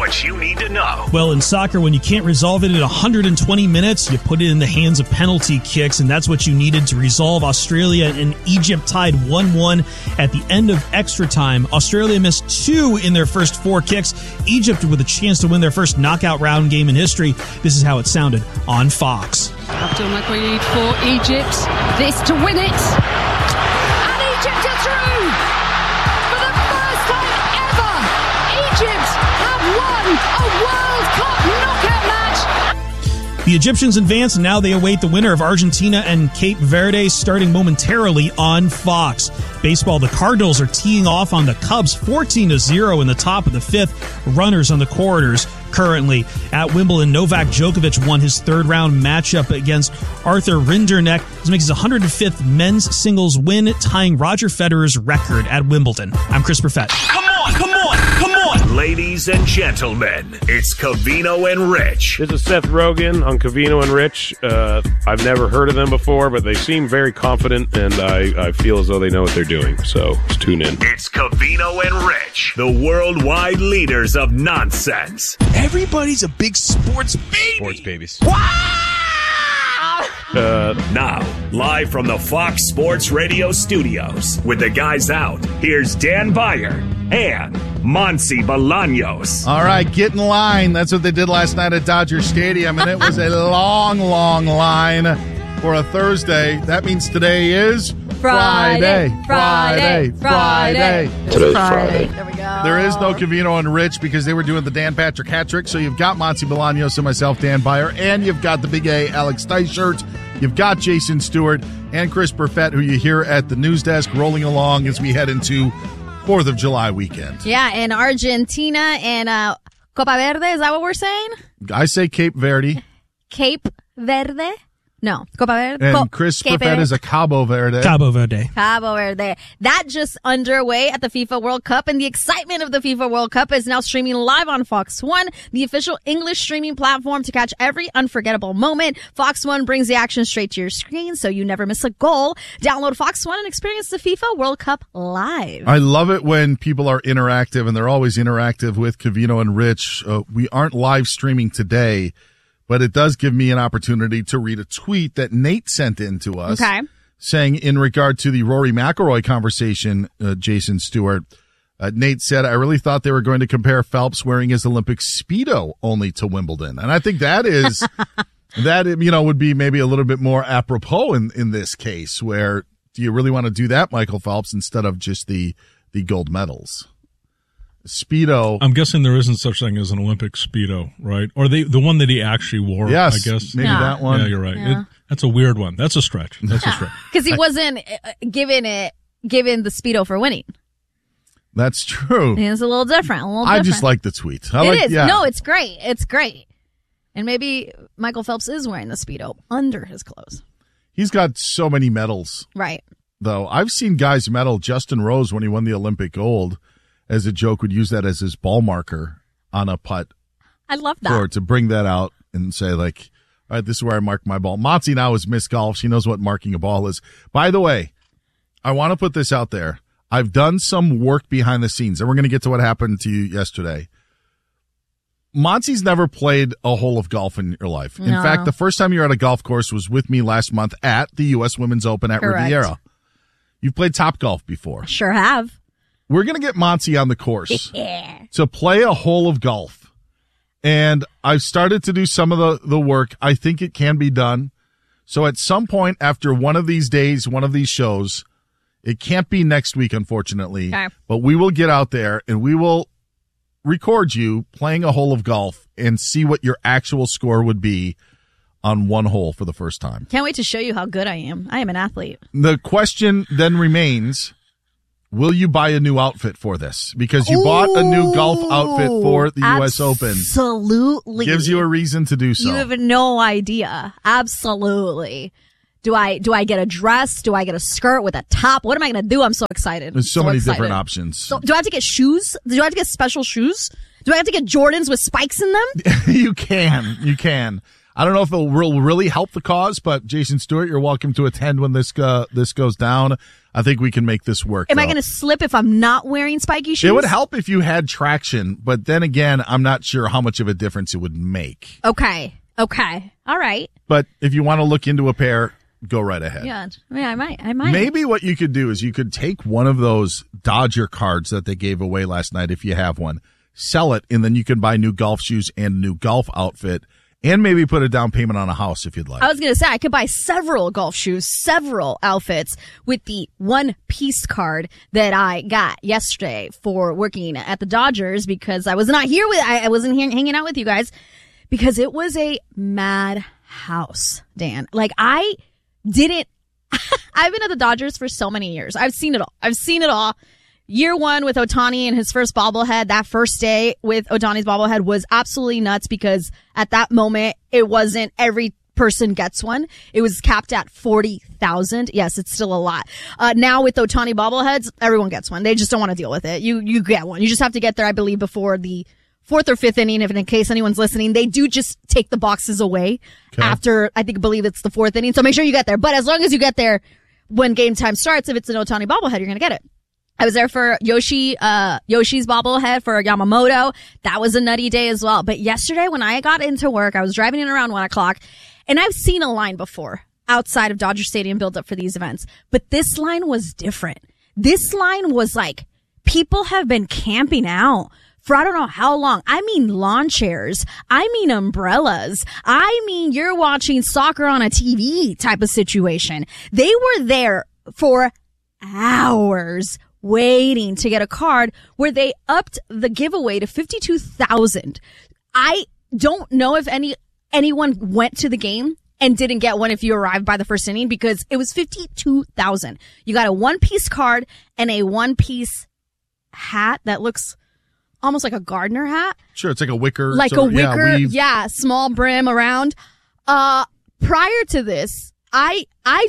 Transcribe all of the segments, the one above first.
what you need to know. Well, in soccer, when you can't resolve it in 120 minutes, you put it in the hands of penalty kicks, and that's what you needed to resolve. Australia and Egypt tied 1-1 at the end of extra time. Australia missed 2 in their first 4 kicks. Egypt with a chance to win their first knockout round game in history. This is how it sounded on Fox. Abdul Maquid for Egypt. This to win it. And Egypt are through. For the first time ever, Egypt have won a World Cup knockout match. The Egyptians advance, and now they await the winner of Argentina and Cape Verde, starting momentarily on Fox. Baseball, the Cardinals are teeing off on the Cubs 14-0 in the top of the 5th. Runners on the corridors currently. At Wimbledon, Novak Djokovic won his third-round matchup against Arthur Rinderknecht. This makes his 105th men's singles win, tying Roger Federer's record at Wimbledon. I'm Chris Perfett. Come on! Ladies and gentlemen, it's Covino and Rich. This is Seth Rogen on Covino and Rich. I've never heard of them before, but they seem very confident, and I feel as though they know what they're doing. So let's tune in. It's Covino and Rich, the worldwide leaders of nonsense. Everybody's a big sports baby. Sports babies. Now, live from the Fox Sports Radio studios, with the guys out, here's Dan Beyer and Monsi Bolaños. All right, get in line. That's what they did last night at Dodger Stadium, and it was a long, long line for a Thursday. That means today is Friday. Today's Friday. There we go. There is no Covino and Rich because they were doing the Dan Patrick hat trick. So you've got Monsi Bolaños and myself, Dan Beyer, and you've got the Big A, Alex Dysert. You've got Jason Stewart and Chris Perfett, who you hear at the news desk, rolling along as we head into 4th of July weekend. Yeah, and Argentina and Copa Verde, is that what we're saying? I say Cape Verde. Cape Verde? No, Copa Verde. And Chris Perfett is a Cabo Verde. Cabo Verde. Cabo Verde. That just underway at the FIFA World Cup, and the excitement of the FIFA World Cup is now streaming live on Fox One, the official English streaming platform to catch every unforgettable moment. Fox One brings the action straight to your screen, so you never miss a goal. Download Fox One and experience the FIFA World Cup live. I love it when people are interactive, and they're always interactive with Covino and Rich. We aren't live streaming today, but it does give me an opportunity to read a tweet that Nate sent in to us. Okay. Saying in regard to the Rory McIlroy conversation, Jason Stewart, Nate said, I really thought they were going to compare Phelps wearing his Olympic Speedo only to Wimbledon. And I think that is, would be maybe a little bit more apropos in this case, where do you really want to do that, Michael Phelps, instead of just the gold medals? Speedo. I'm guessing there isn't such thing as an Olympic Speedo, right? Or the one that he actually wore, yes, I guess. Maybe that one. Yeah, you're right. Yeah. That's a weird one. That's a stretch. That's a stretch. Because he wasn't given the Speedo for winning. That's true. It's a little different. I just like the tweet. It is. Yeah. No, it's great. It's great. And maybe Michael Phelps is wearing the Speedo under his clothes. He's got so many medals. Right. Though I've seen guys medal. Justin Rose, when he won the Olympic gold, as a joke, would use that as his ball marker on a putt. I love that. Or to bring that out and say, like, all right, this is where I mark my ball. Monty now is Miss Golf. She knows what marking a ball is. By the way, I want to put this out there. I've done some work behind the scenes, and we're going to get to what happened to you yesterday. Monty's never played a hole of golf in your life. No. In fact, the first time you were at a golf course was with me last month at the U.S. Women's Open at Correct. Riviera. You've played Topgolf before. Sure have. We're going to get Monty on the course to play a hole of golf. And I've started to do some of the work. I think it can be done. So at some point after one of these days, one of these shows, it can't be next week, unfortunately, but we will get out there and we will record you playing a hole of golf and see what your actual score would be on one hole for the first time. Can't wait to show you how good I am. I am an athlete. The question then remains, will you buy a new outfit for this? Because you bought a new golf outfit for the U.S. Open. Absolutely. Gives you a reason to do so. You have no idea. Absolutely. Do I get a dress? Do I get a skirt with a top? What am I going to do? I'm so excited. There's so many different options. So, do I have to get shoes? Do I have to get special shoes? Do I have to get Jordans with spikes in them? You can. I don't know if it will really help the cause, but Jason Stewart, you're welcome to attend when this goes down. I think we can make this work. Am I going to slip if I'm not wearing spiky shoes? It would help if you had traction, but then again, I'm not sure how much of a difference it would make. Okay. All right. But if you want to look into a pair, go right ahead. Yeah, I might. Maybe what you could do is you could take one of those Dodger cards that they gave away last night, if you have one, sell it, and then you can buy new golf shoes and a new golf outfit, and maybe put a down payment on a house if you'd like. I was going to say, I could buy several golf shoes, several outfits with the One Piece card that I got yesterday for working at the Dodgers, because I was not here I wasn't here hanging out with you guys, because it was a mad house, Dan. Like, I've been at the Dodgers for so many years. I've seen it all. Year one with Ohtani and his first bobblehead, that first day with Ohtani's bobblehead was absolutely nuts, because at that moment, it wasn't every person gets one. It was capped at 40,000. Yes, it's still a lot. Now with Ohtani bobbleheads, everyone gets one. They just don't want to deal with it. You get one. You just have to get there, I believe, before the 4th or 5th inning, if in case anyone's listening. They do just take the boxes away after, I believe it's the 4th inning. So make sure you get there. But as long as you get there when game time starts, if it's an Ohtani bobblehead, you're going to get it. I was there for Yoshi's bobblehead for Yamamoto. That was a nutty day as well. But yesterday when I got into work, I was driving in around 1 o'clock, and I've seen a line before outside of Dodger Stadium build up for these events. But this line was different. This line was like, people have been camping out for I don't know how long. I mean lawn chairs. I mean umbrellas. I mean you're watching soccer on a TV type of situation. They were there for hours waiting to get a card where they upped the giveaway to 52,000. I don't know if anyone went to the game and didn't get one if you arrived by the first inning, because it was 52,000. You got a one-piece card and a one-piece hat that looks almost like a gardener hat. Sure, it's like a wicker. Like a wicker, small brim around. Prior to this, I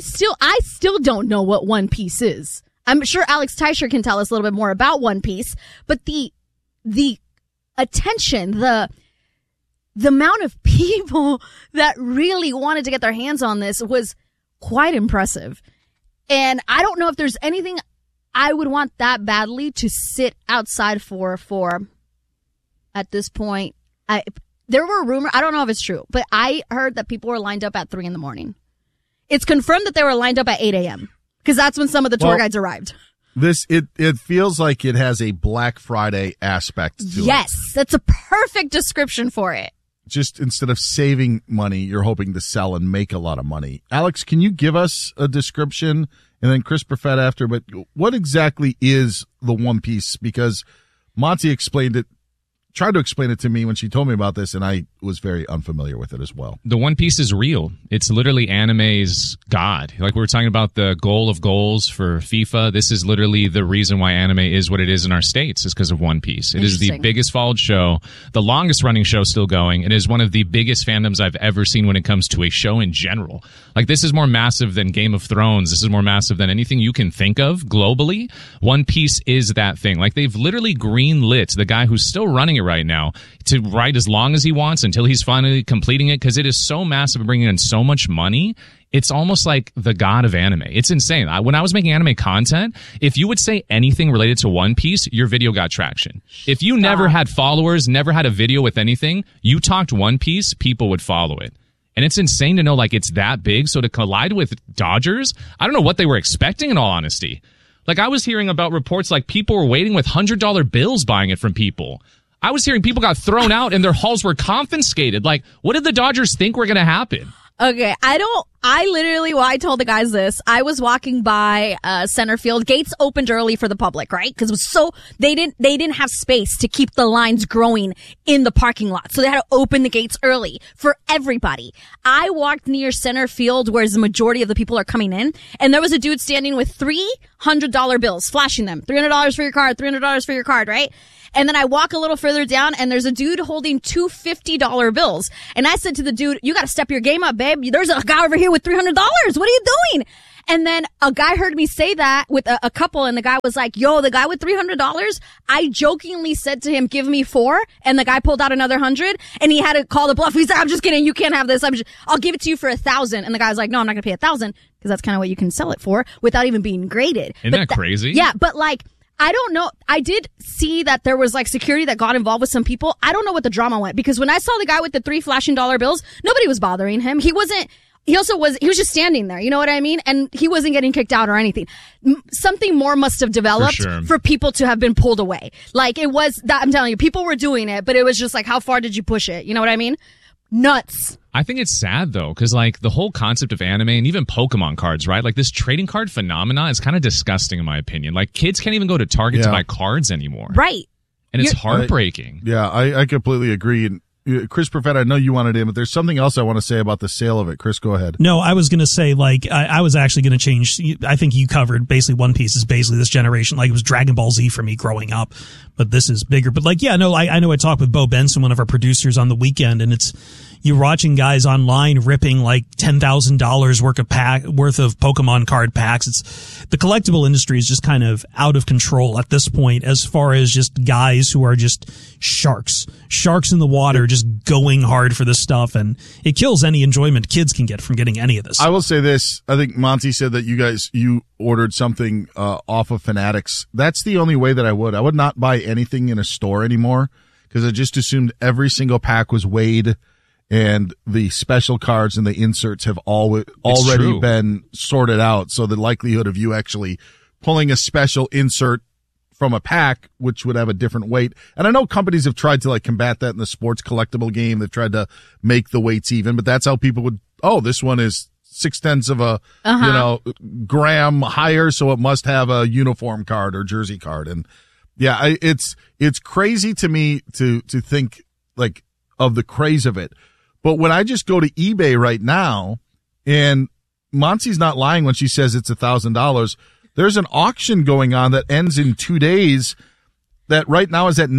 still don't know what One Piece is. I'm sure Alex Teicher can tell us a little bit more about One Piece, but the attention, the amount of people that really wanted to get their hands on this was quite impressive. And I don't know if there's anything I would want that badly to sit outside for at this point. There were rumors, I don't know if it's true, but I heard that people were lined up at 3 a.m. It's confirmed that they were lined up at 8 a.m. because that's when some of the tour guides arrived. It feels like it has a Black Friday aspect to it. Yes, that's a perfect description for it. Just instead of saving money, you're hoping to sell and make a lot of money. Alex, can you give us a description? And then Chris Perfett after, but what exactly is the One Piece? Because Monty tried to explain it to me when she told me about this, and I was very unfamiliar with it as well. The One Piece is real. It's literally anime's god. Like we were talking about the goal of goals for FIFA, this is literally the reason why anime is what it is in our states, is because of One Piece. It is the biggest followed show, the longest running show still going. It is one of the biggest fandoms I've ever seen when it comes to a show in general. Like, this is more massive than Game of Thrones. This is more massive than anything you can think of globally. One Piece is that thing. Like, they've literally greenlit the guy who's still running it right now to write as long as he wants until he's finally completing it, because it is so massive and bringing in so much money. It's almost like the god of anime. It's insane. When I was making anime content, if you would say anything related to One Piece, your video got traction. If you never had followers, never had a video with anything, you talked One Piece, people would follow it. And it's insane to know, like, it's that big. So to collide with Dodgers, I don't know what they were expecting, in all honesty. Like, I was hearing about reports like people were waiting with $100 bills buying it from people. I was hearing people got thrown out and their halls were confiscated. Like, what did the Dodgers think were going to happen? Okay, I told the guys this. I was walking by center field. Gates opened early for the public, right? Because it was so they didn't have space to keep the lines growing in the parking lot, so they had to open the gates early for everybody. I walked near center field, where the majority of the people are coming in, and there was a dude standing with $300 bills, flashing them. $300 for your card. $300 for your card, right? And then I walk a little further down, and there's a dude holding two $50 bills. And I said to the dude, "You got to step your game up, babe. There's a guy over here with $300. What are you doing?" And then a guy heard me say that with a couple, and the guy was like, yo, the guy with $300, I jokingly said to him, give me 4, and the guy pulled out another 100, and he had to call the bluff. He's like, I'm just kidding, you can't have this, I'll give it to you for 1,000. And the guy's like, no, I'm not gonna pay 1,000, because that's kind of what you can sell it for without even being graded. Isn't that crazy? Yeah, but like, I don't know. I did see that there was like security that got involved with some people. I don't know what the drama went, because when I saw the guy with the 3 flashing dollar bills, nobody was bothering him. He was just standing there. You know what I mean? And he wasn't getting kicked out or anything. Something more must have developed for people to have been pulled away. Like it was that, I'm telling you, people were doing it, but it was just like, how far did you push it? You know what I mean? Nuts. I think it's sad though, because like the whole concept of anime and even Pokemon cards, right? Like this trading card phenomena is kind of disgusting in my opinion. Like kids can't even go to Target to buy cards anymore. Right. And it's heartbreaking. I completely agree. And Chris Perfett, I know you wanted in, but there's something else I want to say about the sale of it. Chris, go ahead. No, I was going to say, like, I was actually going to change. I think you covered basically One Piece is basically this generation. Like, it was Dragon Ball Z for me growing up, but this is bigger. But like, yeah, no, I know I talked with Bo Benson, one of our producers, on the weekend, and you're watching guys online ripping like $10,000 worth of Pokemon card packs. It's the collectible industry is just kind of out of control at this point, as far as just guys who are just sharks in the water, just going hard for this stuff, and it kills any enjoyment kids can get from getting any of this. I will say this: I think Monty said that you ordered something off of Fanatics. That's the only way that I would. I would not buy anything in a store anymore, because I just assumed every single pack was weighed. And the special cards and the inserts have already been sorted out. So the likelihood of you actually pulling a special insert from a pack, which would have a different weight. And I know companies have tried to like combat that in the sports collectible game. They've tried to make the weights even, but that's how people would, this one is 0.6 of a, gram higher. So it must have a uniform card or jersey card. And yeah, it's crazy to me to think like of the craze of it. But when I just go to eBay right now, and Monty's not lying when she says it's $1,000, there's an auction going on that ends in 2 days that right now is at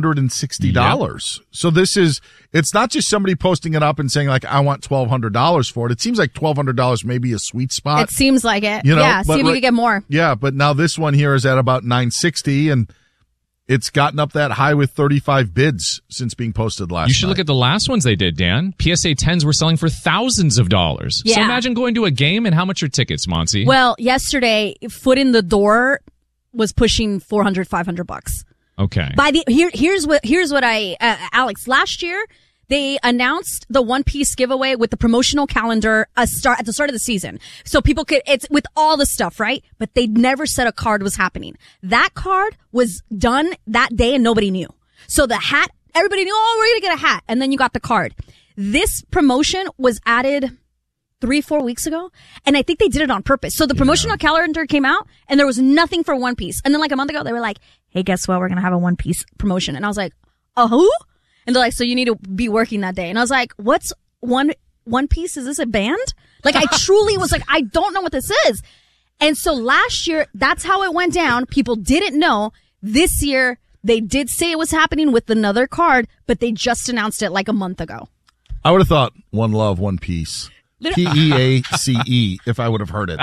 $960. Yep. So it's not just somebody posting it up and saying like, I want $1,200 for it. It seems like $1,200 may be a sweet spot. It seems like it. Yeah, see if you can get more. Yeah, but now this one here is at about $960, and it's gotten up that high with 35 bids since being posted last night. You should look at the last ones they did, Dan. PSA 10s were selling for thousands of dollars. Yeah. So imagine going to a game, and how much are tickets, Monty? Well, yesterday, foot in the door was pushing $400, $500. Okay. Here's what Alex, last year, they announced the One Piece giveaway with the promotional calendar at the start of the season. So people it's with all the stuff, right? But they never said a card was happening. That card was done that day and nobody knew. So the hat, everybody knew, we're going to get a hat. And then you got the card. This promotion was added 3-4 weeks ago, and I think they did it on purpose. So the promotional calendar came out and there was nothing for One Piece. And then like a month ago, they were like, hey, guess what? We're going to have a One Piece promotion. And I was like, who? And they're like, so you need to be working that day. And I was like, what's One Piece? Is this a band? Like, I truly was like, I don't know what this is. And so last year, that's how it went down. People didn't know. This year, they did say it was happening with another card, but they just announced it like a month ago. I would have thought One Love, One Piece. PEACE, if I would have heard it.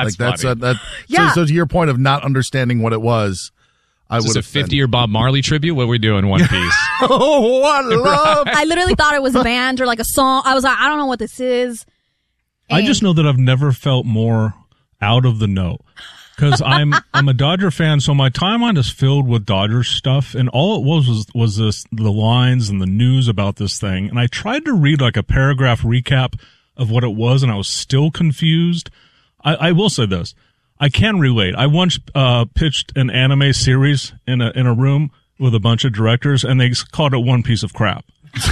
So to your point of not understanding what it was, I would have. Is this a 50-year Bob Marley tribute? What are we doing, One Piece? One Love. I literally thought it was a band or like a song. I was like, I don't know what this is. And I just know that I've never felt more out of the know, because I'm a Dodger fan, so my timeline is filled with Dodgers stuff, and all it was the lines and the news about this thing, and I tried to read like a paragraph recap of what it was, and I was still confused. I will say this. I can relate. I once pitched an anime series in a room with a bunch of directors, and they called it One Piece of Crap.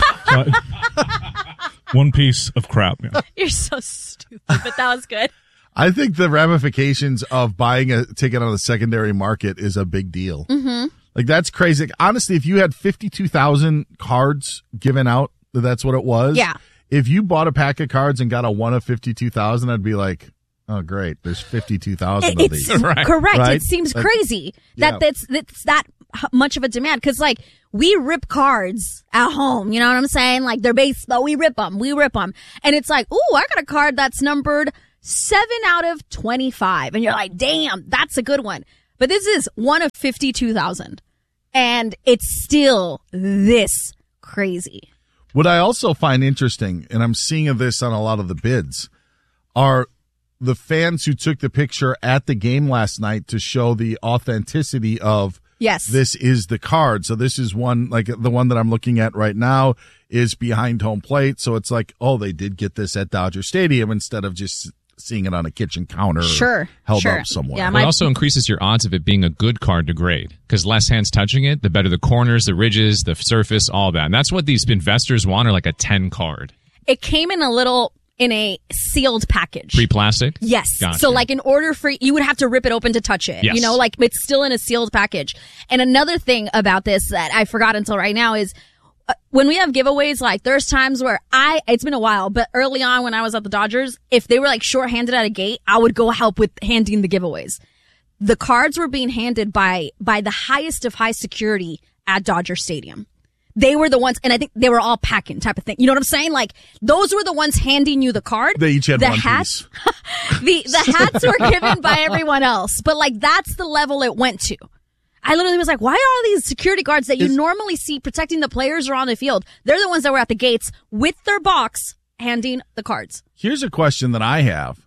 One Piece of Crap. Yeah. You're so stupid, but that was good. I think the ramifications of buying a ticket on the secondary market is a big deal. Mm-hmm. Like, that's crazy. Honestly, if you had 52,000 cards given out, that's what it was. Yeah. If you bought a pack of cards and got a 1 of 52,000, I'd be like, oh, great. There's 52,000 of these. Correct. Right? It seems crazy that that's that much of a demand. Cause like we rip cards at home. You know what I'm saying? Like they're baseball. We rip them. And it's like, ooh, I got a card that's numbered 7 out of 25. And you're like, damn, that's a good one. But this is 1 of 52,000. And it's still this crazy. What I also find interesting, and I'm seeing this on a lot of the bids, are the fans who took the picture at the game last night to show the authenticity of this is the card. So this is one, like the one that I'm looking at right now is behind home plate. So it's like, oh, they did get this at Dodger Stadium instead of just seeing it on a kitchen counter held up somewhere. Yeah, it also increases your odds of it being a good card to grade because less hands touching it, the better the corners, the ridges, the surface, all that. And that's what these investors want, are like a 10 card. It came in a sealed package. Pre-plastic? Yes. Gotcha. So like in order for, you would have to rip it open to touch it. Yes. You know, like it's still in a sealed package. And another thing about this that I forgot until right now is when we have giveaways, like there's times where it's been a while, but early on when I was at the Dodgers, if they were like shorthanded at a gate, I would go help with handing the giveaways. The cards were being handed by the highest of high security at Dodger Stadium. They were the ones, and I think they were all packing type of thing. You know what I'm saying? Like, those were the ones handing you the card. They each had the one hats, piece. The hats were given by everyone else. But, like, that's the level it went to. I literally was like, why are all these security guards that you normally see protecting the players or on the field? They're the ones that were at the gates with their box handing the cards. Here's a question that I have.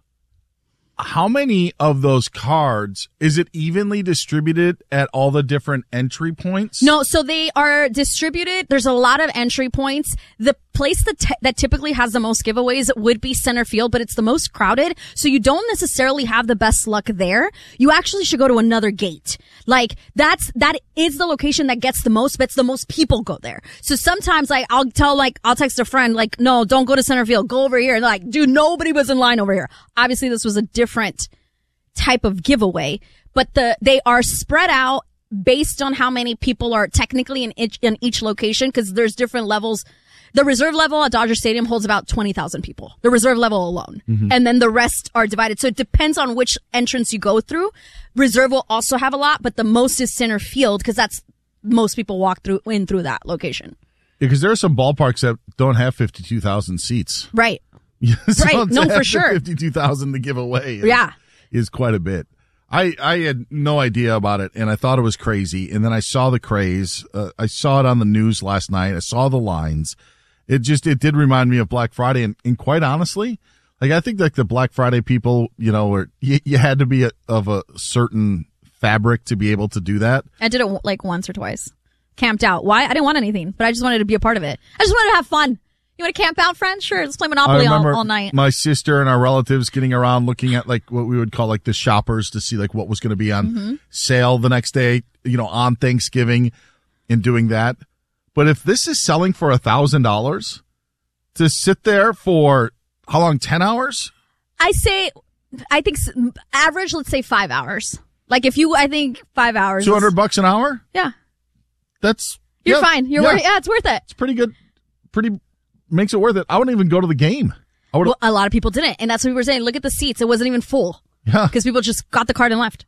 How many of those cards, is it evenly distributed at all the different entry points? No, so they are distributed. There's a lot of entry points. The place that typically has the most giveaways would be center field, but it's the most crowded. So you don't necessarily have the best luck there. You actually should go to another gate. Like that is the location that gets the most, but it's the most people go there. So sometimes I'll text a friend like, no, don't go to center field. Go over here. And they're like, dude, nobody was in line over here. Obviously this was a different type of giveaway, but they are spread out based on how many people are technically in each location, because there's different levels. The reserve level at Dodger Stadium holds about 20,000 people. The reserve level alone. Mm-hmm. And then the rest are divided. So it depends on which entrance you go through. Reserve will also have a lot, but the most is center field because that's most people walk through that location. Because there are some ballparks that don't have 52,000 seats. Right. So right. No, for sure. 52,000 to give away is quite a bit. I had no idea about it, and I thought it was crazy. And then I saw the craze. I saw it on the news last night. I saw the lines. It did remind me of Black Friday. And quite honestly, like I think like the Black Friday people, you know, you had to be of a certain fabric to be able to do that. I did it like once or twice. Camped out. Why? I didn't want anything, but I just wanted to be a part of it. I just wanted to have fun. You want to camp out, friends? Sure, let's play Monopoly all night. My sister and our relatives getting around looking at like what we would call like the shoppers to see like what was going to be on sale the next day, you know, on Thanksgiving, and doing that. But if this is selling for $1,000 to sit there for how long? 10 hours? I think average, let's say 5 hours. Like I think 5 hours. $200 an hour? Yeah. You're fine. It's worth it. It's pretty good. Makes it worth it. I wouldn't even go to the game. Well, a lot of people didn't. And that's what we were saying. Look at the seats. It wasn't even full. Yeah. Because people just got the card and left.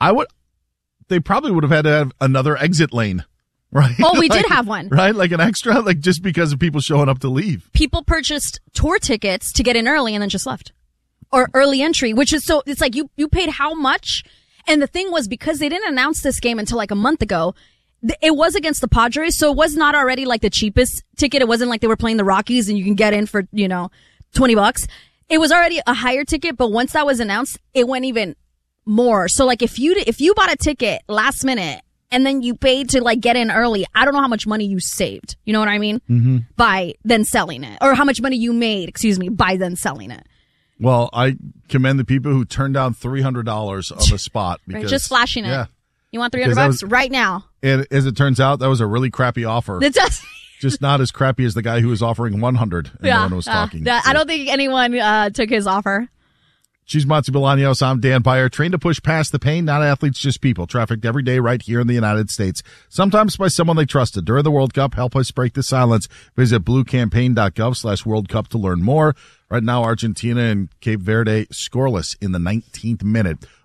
They probably would have had to have another exit lane. Right. Oh, we did have one. Right? Like an extra, like just because of people showing up to leave. People purchased tour tickets to get in early and then just left. Or early entry, which is so, it's like you paid how much? And the thing was, because they didn't announce this game until like a month ago, it was against the Padres, so it was not already like the cheapest ticket. It wasn't like they were playing the Rockies and you can get in for, you know, $20. It was already a higher ticket, but once that was announced, it went even more. So like if you bought a ticket last minute and then you paid to like get in early, I don't know how much money you saved. You know what I mean? Mm-hmm. By then selling it, or how much money you made, by then selling it. Well, I commend the people who turned down $300 of a spot because right, just flashing it. Yeah. You want $300 right now? And as it turns out, that was a really crappy offer. It does. Just not as crappy as the guy who was offering 100 and no one was talking. So. I don't think anyone took his offer. She's Monty Bolaños. I'm Dan Beyer. Trained to push past the pain, not athletes, just people. Trafficked every day right here in the United States. Sometimes by someone they trusted. During the World Cup, help us break the silence. Visit bluecampaign.gov/World Cup to learn more. Right now, Argentina and Cape Verde scoreless in the 19th minute.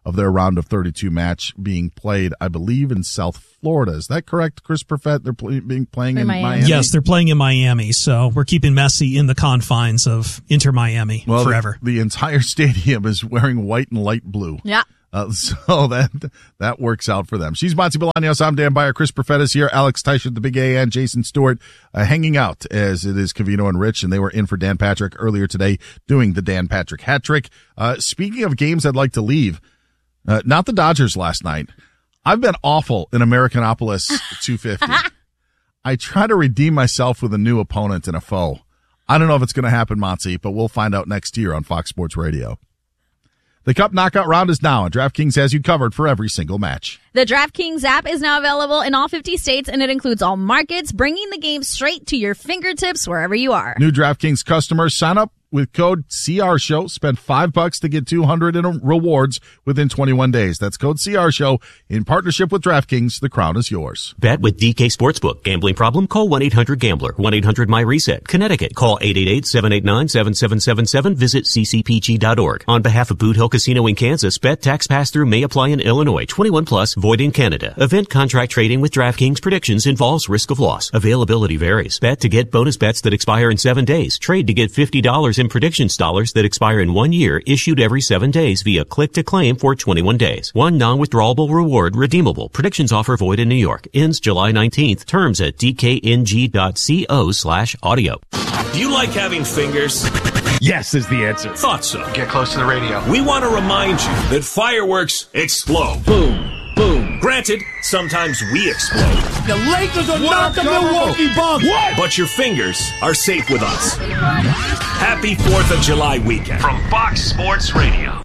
of their round of 32 match being played, I believe, in South Florida. Is that correct, Chris Perfett? They're playing in Miami? Yes, they're playing in Miami, so we're keeping Messi in the confines of Inter Miami forever. The entire stadium is wearing white and light blue. Yeah. So that works out for them. She's Monty Bolaños. I'm Dan Beyer. Chris Perfett is here. Alex Teichert, the Big A, and Jason Stewart hanging out as it is Covino and Rich, and they were in for Dan Patrick earlier today doing the Dan Patrick hat trick. Speaking of games I'd like to leave, not the Dodgers last night. I've been awful in Americanopolis 250. I try to redeem myself with a new opponent and a foe. I don't know if it's going to happen, Monty, but we'll find out next year on Fox Sports Radio. The Cup Knockout Round is now, and DraftKings has you covered for every single match. The DraftKings app is now available in all 50 states, and it includes all markets, bringing the game straight to your fingertips wherever you are. New DraftKings customers sign up with code CRSHOW. Spend $5 to get $200 in rewards within 21 days. That's code CRSHOW in partnership with DraftKings. The crown is yours. Bet with DK Sportsbook. Gambling problem? Call 1-800-GAMBLER. 1-800-MY-RESET. Connecticut. Call 888-789-7777. Visit ccpg.org. On behalf of Boot Hill Casino in Kansas, bet tax pass-through may apply in Illinois. 21 plus, void in Canada. Event contract trading with DraftKings predictions involves risk of loss. Availability varies. Bet to get bonus bets that expire in 7 days. Trade to get $50 in predictions dollars that expire in 1 year, issued every 7 days via click to claim for 21 days. One non-withdrawable reward redeemable. Predictions offer void in New York. Ends July 19th. Terms at dkng.co/audio. Do you like having fingers? Yes is the answer. Thought so. Get close to the radio. We want to remind you that fireworks explode. Boom. Boom. Granted, sometimes we explode. The Lakers are not the Milwaukee Bucks. What? But your fingers are safe with us. Happy 4th of July weekend from Fox Sports Radio.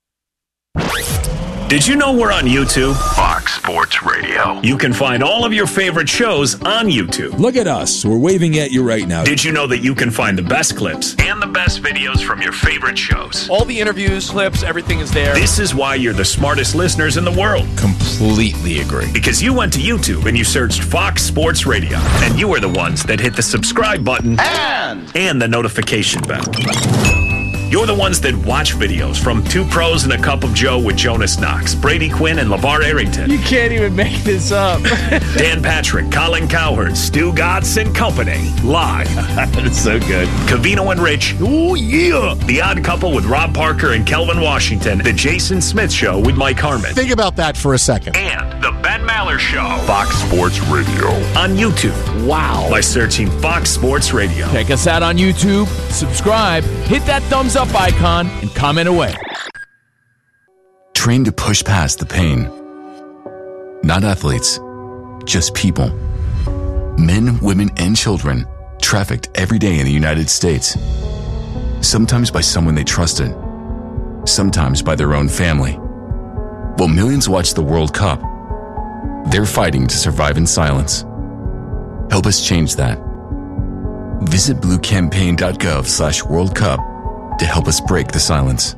Did you know we're on YouTube? Fox Sports Radio. You can find all of your favorite shows on YouTube. Look at us. We're waving at you right now. Did you know that you can find the best clips and the best videos from your favorite shows? All the interviews, clips, everything is there. This is why you're the smartest listeners in the world. Completely agree. Because you went to YouTube and you searched Fox Sports Radio, and you are the ones that hit the subscribe button and the notification bell. You're the ones that watch videos from Two Pros and a Cup of Joe with Jonas Knox, Brady Quinn, and LeVar Arrington. You can't even make this up. Dan Patrick, Colin Cowherd, Stu Gatz and Company. Live. That's so good. Covino and Rich. Oh, yeah. The Odd Couple with Rob Parker and Kelvin Washington. The Jason Smith Show with Mike Harmon. Think about that for a second. And the Ben Maller Show. Fox Sports Radio. On YouTube. Wow. By searching Fox Sports Radio. Check us out on YouTube. Subscribe. Hit that thumbs up icon and comment away. Trained to push past the pain. Not athletes, just people. Men, women, and children trafficked every day in the United States. Sometimes by someone they trusted, sometimes by their own family. While millions watch the World Cup, they're fighting to survive in silence. Help us change that. Visit bluecampaign.gov/World Cup to help us break the silence.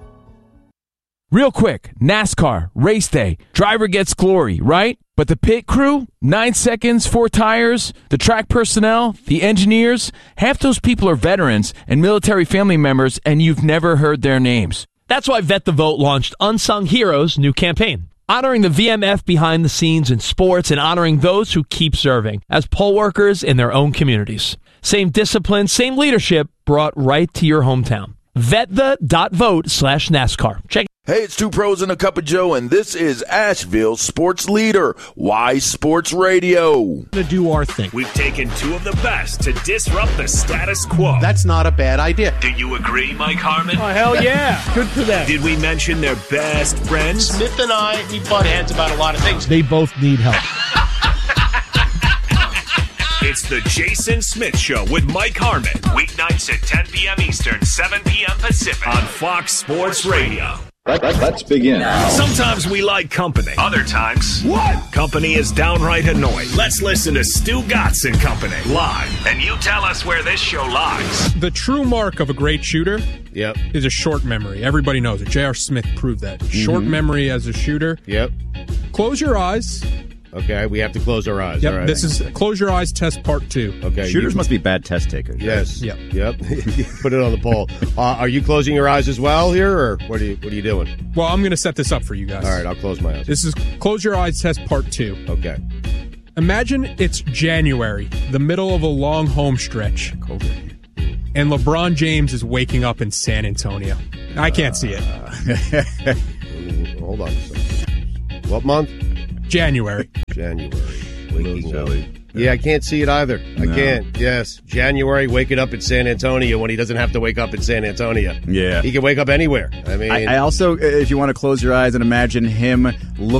Real quick, NASCAR, race day, driver gets glory, right? But the pit crew, 9 seconds, 4 tires, the track personnel, the engineers, half those people are veterans and military family members, and you've never heard their names. That's why Vet the Vote launched Unsung Heroes' new campaign, honoring the VMF behind the scenes in sports and honoring those who keep serving as poll workers in their own communities. Same discipline, same leadership brought right to your hometown. VetThe.vote/NASCAR. Check. Hey, it's Two Pros and a Cup of Joe, and this is Asheville's sports leader, Y Sports Radio. To do our thing. We've taken two of the best to disrupt the status quo. That's not a bad idea. Do you agree, Mike Harmon? Oh, hell yeah. Good for them. Did we mention their best friends? Smith and I, we butt heads about a lot of things. They both need help. It's the Jason Smith Show with Mike Harmon. Weeknights at 10 p.m. Eastern, 7 p.m. Pacific on Fox Sports Radio. Let's begin. Sometimes we like company. Other times, company is downright annoying. Let's listen to Stu Gatz and Company live. And you tell us where this show lies. The true mark of a great shooter is a short memory. Everybody knows it. J.R. Smith proved that. Short memory as a shooter. Yep. Close your eyes. Okay, we have to close our eyes. Yep, All right. this is Close Your Eyes test part 2. Okay. Shooters must be bad test takers. Yes. Yep. Yep. Put it on the poll. Are you closing your eyes as well here, or what are you doing? Well, I'm going to set this up for you guys. All right, I'll close my eyes. This is Close Your Eyes test part 2. Okay. Imagine it's January, the middle of a long home stretch. And LeBron James is waking up in San Antonio. I can't see it. Hold on a second. What month? January. Waking up. Yeah, I can't see it either. I can't. Yes. January, waking up in San Antonio when he doesn't have to wake up in San Antonio. Yeah. He can wake up anywhere. I mean, I also, if you want to close your eyes and imagine him looking